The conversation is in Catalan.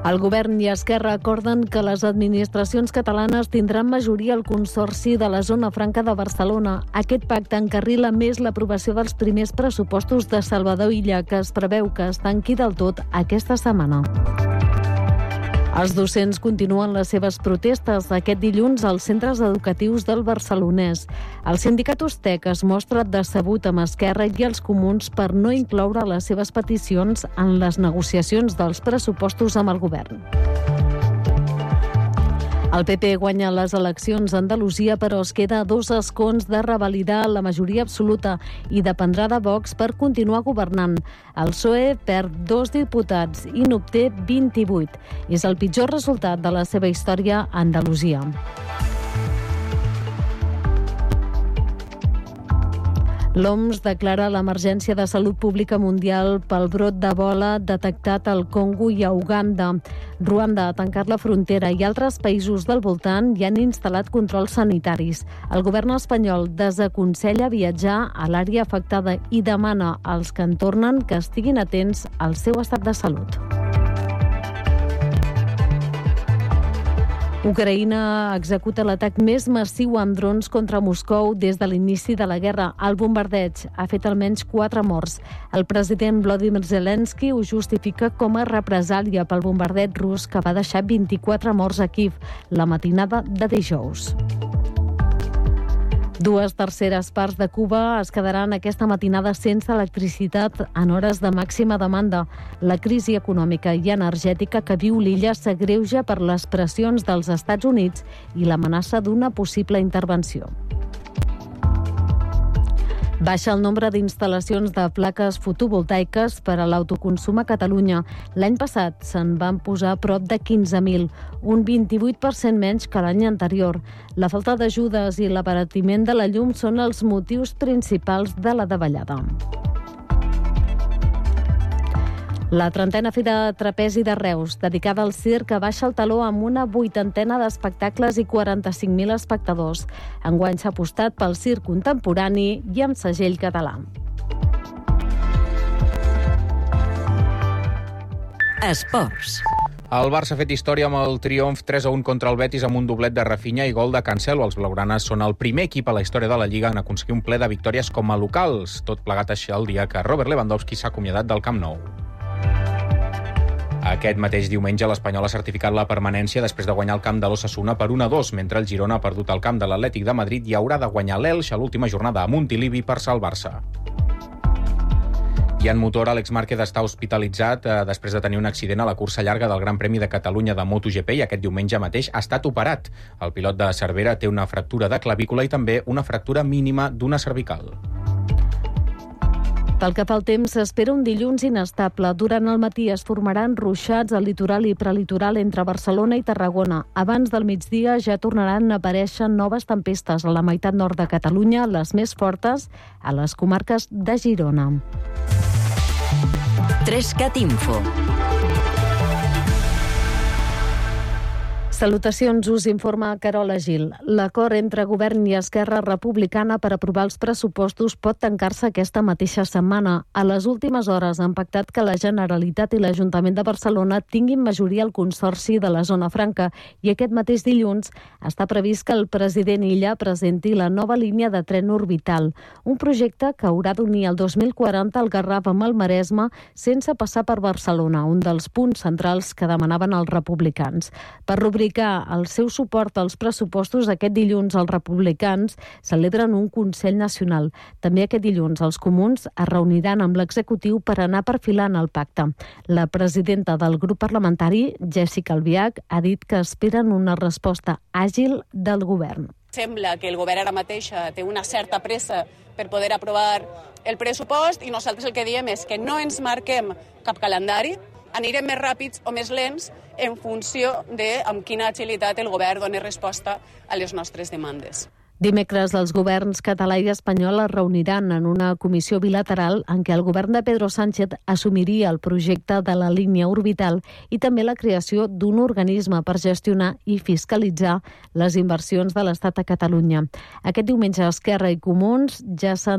El govern i Esquerra acorden que les administracions catalanes tindran majoria al Consorci de la Zona Franca de Barcelona. Aquest pacte encarrila més l'aprovació dels primers pressupostos de Salvador Illa, que es preveu que es tanqui del tot aquesta setmana. Els docents continuen les seves protestes aquest dilluns als centres educatius del Barcelonès. El sindicat Ustec es mostra decebut amb Esquerra i els Comuns per no incloure les seves peticions en les negociacions dels pressupostos amb el govern. El PP guanya les eleccions a Andalusia, però es queda a 2 escons de revalidar la majoria absoluta i dependrà de Vox per continuar governant. El PSOE perd 2 diputats i n'obté 28. És el pitjor resultat de la seva història a Andalusia. L'OMS declara l'emergència de salut pública mundial pel brot d'Ebola detectat al Congo i a Uganda. Ruanda ha tancat la frontera i altres països del voltant hi han instal·lat controls sanitaris. El govern espanyol desaconsella viatjar a l'àrea afectada i demana als que en tornen que estiguin atents al seu estat de salut. Ucraïna executa l'atac més massiu amb drons contra Moscou des de l'inici de la guerra. El bombardeig ha fet almenys 4 morts. El president Volodymyr Zelensky ho justifica com a represàlia pel bombardeig rus que va deixar 24 morts a Kíev la matinada de dijous. 2/3 parts de Cuba es quedaran aquesta matinada sense electricitat en hores de màxima demanda. La crisi econòmica i energètica que viu l'illa s'agreuja per les pressions dels Estats Units i l'amenaça d'una possible intervenció. Baixa el nombre d'instal·lacions de plaques fotovoltaiques per a l'autoconsum a Catalunya. L'any passat se'n van posar a prop de 15.000, un 28% menys que l'any anterior. La falta d'ajudes i l'abaratiment de la llum són els motius principals de la davallada. La 30a Fira Trapezi de Reus, dedicada al circ, baixa el taló amb una 80ena d'espectacles i 45.000 espectadors. Enguany s'ha apostat pel circ contemporani i amb segell català. Esports. El Barça ha fet història amb el triomf 3-1 contra el Betis amb un doblet de Rafinha i gol de Cancelo. Els blaugranes són el primer equip a la història de la Lliga en aconseguir un ple de victòries com a locals. Tot plegat així el dia que Robert Lewandowski s'ha acomiadat del Camp Nou. Aquest mateix diumenge l'Espanyol ha certificat la permanència després de guanyar el camp de l'Osasuna per 1-2, mentre el Girona ha perdut el camp de l'Atlètic de Madrid i haurà de guanyar l'Elx a l'última jornada a Montilivi per salvar-se. I en motor, Àlex Márquez està hospitalitzat després de tenir un accident a la cursa llarga del Gran Premi de Catalunya de MotoGP i aquest diumenge mateix ha estat operat. El pilot de Cervera té una fractura de clavícula i també una fractura mínima d'una cervical. Pel que fa al temps, s'espera un dilluns inestable. Durant el matí es formaran ruixats al litoral i prelitoral entre Barcelona i Tarragona. Abans del migdia ja tornaran a aparèixer noves tempestes a la meitat nord de Catalunya, les més fortes a les comarques de Girona. 3CAT Info. Salutacions, us informa Carola Gil. L'acord entre govern i Esquerra Republicana per aprovar els pressupostos pot tancar-se aquesta mateixa setmana. A les últimes hores han pactat que la Generalitat i l'Ajuntament de Barcelona tinguin majoria al Consorci de la Zona Franca i aquest mateix dilluns està previst que el president Illa presenti la nova línia de tren orbital, un projecte que haurà d'unir el 2040 al Garraf amb el Maresme sense passar per Barcelona, un dels punts centrals que demanaven els republicans. Per rubricar el seu suport als pressupostos, aquest dilluns els republicans celebren un Consell Nacional. També aquest dilluns els comuns es reuniran amb l'executiu per anar perfilant el pacte. La presidenta del grup parlamentari, Jéssica Albiach, ha dit que esperen una resposta àgil del govern. Sembla que el govern ara mateix té una certa pressa per poder aprovar el pressupost i nosaltres el que diem és que no ens marquem cap calendari, anirem més ràpids o més lents en funció de amb quina agilitat el govern doni resposta a les nostres demandes. Dimecres, els governs català i espanyol es reuniran en una comissió bilateral en què el govern de Pedro Sánchez assumiria el projecte de la línia orbital i també la creació d'un organisme per gestionar i fiscalitzar les inversions de l'Estat a Catalunya. Aquest diumenge, Esquerra i Comuns ja s'han